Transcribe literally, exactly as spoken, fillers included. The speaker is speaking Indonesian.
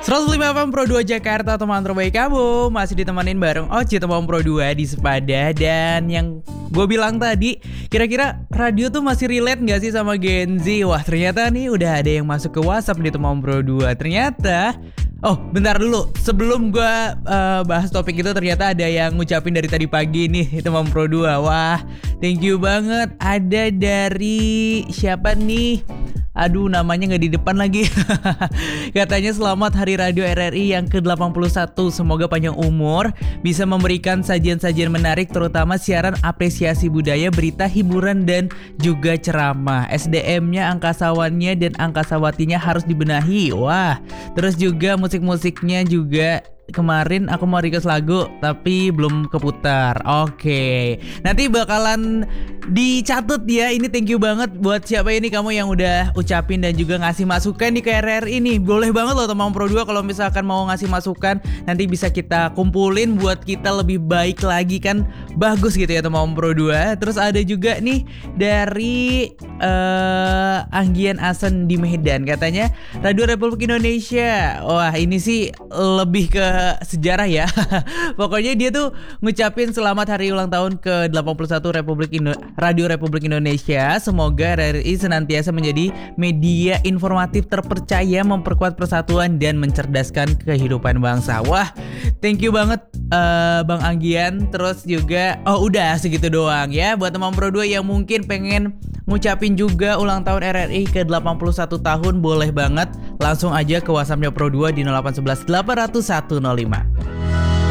seratus lima F M Pro dua Jakarta, teman terbaik kamu. Masih ditemenin bareng Oci teman Pro dua di Sepada. Dan yang gue bilang tadi, kira-kira radio tuh masih relate gak sih sama Gen Z? Wah, ternyata nih udah ada yang masuk ke WhatsApp di teman Pro dua. Ternyata, oh bentar dulu, sebelum gue uh, bahas topik itu, ternyata ada yang ngucapin dari tadi pagi nih teman Pro dua. Wah, thank you banget. Ada dari siapa nih? Aduh, namanya gak di depan lagi. Katanya selamat Hari Radio R R I yang ke delapan puluh satu. Semoga panjang umur, bisa memberikan sajian-sajian menarik, terutama siaran apresiasi budaya, berita, hiburan, dan juga ceramah. S D M-nya, angkasawannya, dan angkasawatinya harus dibenahi. Wah, terus juga musik-musiknya juga. Kemarin aku mau request lagu tapi belum keputar. Oke, nanti bakalan dicatat ya. Ini thank you banget buat siapa ini kamu yang udah ucapin dan juga ngasih masukan di K R R I ini. Boleh banget loh teman Pro dua kalau misalkan mau ngasih masukan, nanti bisa kita kumpulin buat kita lebih baik lagi kan. Bagus gitu ya teman Pro dua. Terus ada juga nih dari uh, Anggian Asen di Medan, katanya Radio Republik Indonesia. Wah, ini sih lebih ke sejarah ya. Pokoknya dia tuh ngucapin selamat hari ulang tahun ke delapan puluh satu Republik Indo- Radio Republik Indonesia. Semoga R R I senantiasa menjadi media informatif terpercaya, memperkuat persatuan dan mencerdaskan kehidupan bangsa. Wah, thank you banget uh, Bang Anggian. Terus juga, oh udah segitu doang ya. Buat teman Pro dua yang mungkin pengen ngucapin juga ulang tahun R R I ke delapan puluh satu tahun, boleh banget langsung aja ke WhatsAppnya Pro dua di nol delapan satu satu delapan nol satu nol lima.